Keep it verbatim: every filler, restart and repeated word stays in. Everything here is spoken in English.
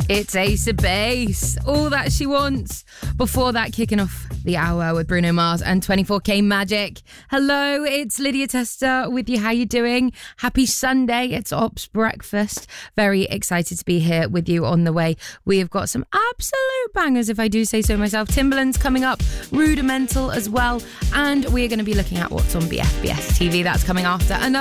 It's Ace of Base, All That She Wants. Before that, kicking off the hour with Bruno Mars and twenty-four K Magic. Hello, it's Lydia Tester with you. How you doing? Happy Sunday. It's Ops Breakfast. Very excited to be here with you on the way. We have got some absolute bangers, if I do say so myself. Timbaland's coming up, Rudimental as well. And we're going to be looking at what's on B F B S T V. That's coming after another